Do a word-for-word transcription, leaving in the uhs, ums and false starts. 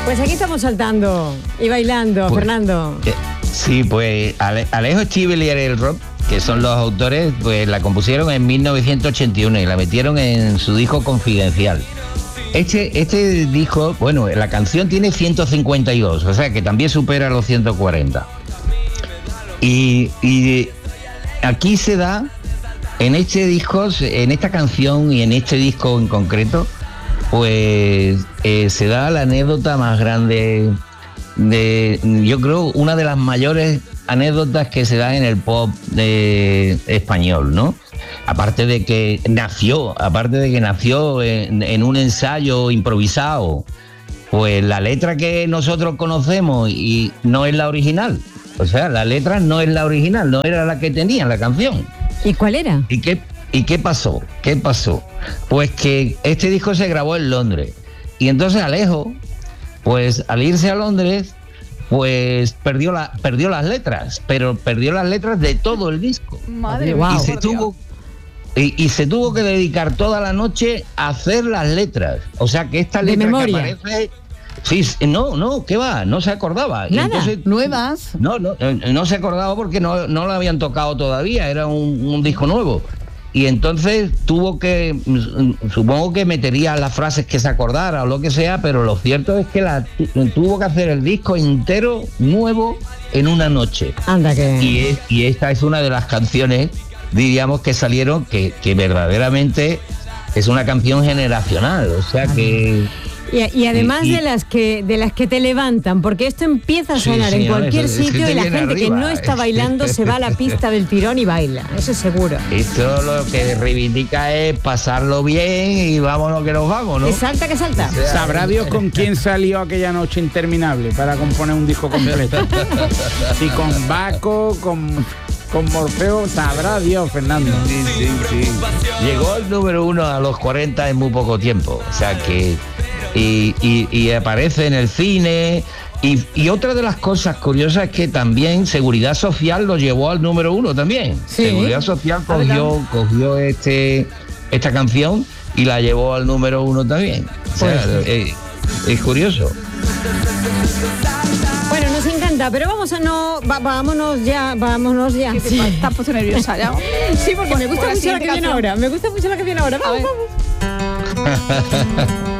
Pues aquí estamos saltando y bailando, pues, Fernando. Eh, sí, pues Ale, Alejo Stivel y Ariel Roth, que son los autores, pues la compusieron en mil novecientos ochenta y uno y la metieron en su disco Confidencial. Este, este disco, bueno, la canción tiene ciento cincuenta y dos, o sea que también supera los ciento cuarenta. Y, y aquí se da, en este disco, en esta canción y en este disco en concreto, pues eh, se da la anécdota más grande de, yo creo, una de las mayores anécdotas que se da en el pop de, español, ¿no? Aparte de que nació, aparte de que nació en, en un ensayo improvisado, pues la letra que nosotros conocemos y no es la original. O sea, la letra no es la original, no era la que tenía la canción. ¿Y cuál era? ¿Y qué, y qué pasó? ¿Qué pasó? Pues que este disco se grabó en Londres. Y entonces Alejo, pues al irse a Londres, pues perdió, la, perdió las letras, pero perdió las letras de todo el disco. Madre mía. Y se tuvo... Y, y se tuvo que dedicar toda la noche a hacer las letras. O sea que esta letra que aparece... Sí, no, no, ¿qué va? No se acordaba. Nada, entonces, nuevas. No, no, no se acordaba porque no, no la habían tocado todavía, era un, un disco nuevo. Y entonces tuvo que, supongo que metería las frases que se acordara o lo que sea, pero lo cierto es que la, tuvo que hacer el disco entero nuevo en una noche. Anda que... Y, es, y esta es una de las canciones, diríamos, que salieron, que, que verdaderamente es una canción generacional, o sea que... Y, y además y, y, de las que de las que te levantan, porque esto empieza a sonar sí, en sí, cualquier no, eso, sitio es que y la gente arriba. que no está bailando se va a la pista del tirón y baila, eso es seguro. Esto lo que reivindica es pasarlo bien y vámonos que nos vamos, ¿no? Que salta, que salta. O sea, sabrá Dios con quién salió aquella noche interminable para componer un disco completo. Si con Baco, con... con Morfeo, sabrá Dios, Fernando. Sí, sí, sí. Llegó el número uno a los cuarenta en muy poco tiempo. O sea que... Y, y, y aparece en el cine. Y, y otra de las cosas curiosas es que también Seguridad Social lo llevó al número uno también. ¿Sí? Seguridad Social cogió, cogió este, esta canción y la llevó al número uno también. O sea, pues, es, es curioso. Bueno, nos encanta, pero vamos a no, va, vámonos ya, vámonos ya. ¿Qué te Sí. pasa? ¿Estás puesto nerviosa ya? Sí, porque me gusta mucho la que viene ahora, me gusta mucho la que viene ahora. Vamos, vamos.